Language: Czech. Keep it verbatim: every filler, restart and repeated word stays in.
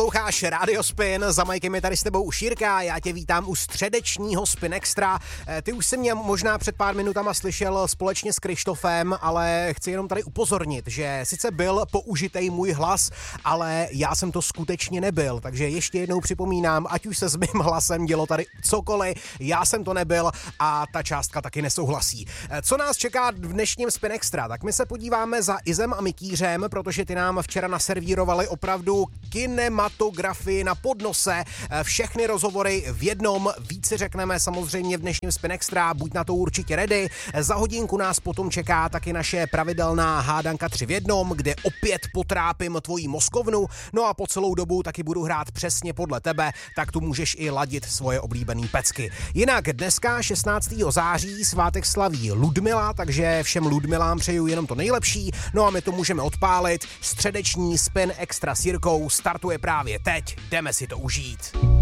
Posloucháš Radio Spin, za Majkem je tady s tebou už Jirka, já tě vítám u středečního Spin Extra. Ty už jsi mě možná před pár minutama slyšel společně s Krištofem, ale chci jenom tady upozornit, že sice byl použitej můj hlas, ale já jsem to skutečně nebyl, takže ještě jednou připomínám, ať už se s mým hlasem dělo tady cokoliv, já jsem to nebyl a ta částka taky nesouhlasí. Co nás čeká v dnešním Spin Extra? Tak my se podíváme za Izem a Mikýřem, protože ty nám včera naservírovali opravdu kinematografii na podnose, všechny rozhovory v jednom, více řekneme samozřejmě v dnešním Spin Extra, buď na to určitě ready. Za hodinku nás potom čeká taky naše pravidelná hádanka tři v jednom, kde opět potrápím tvojí mozkovnu, no a po celou dobu taky budu hrát přesně podle tebe, tak tu můžeš i ladit svoje oblíbený pecky. Jinak dneska šestnáctého září svátek slaví Ludmila, takže všem Ludmilám přeju jenom to nejlepší, no a my to můžeme odpálit. Středeční Spin Extra s Jirkou startuje právě teď, jdeme si to užít.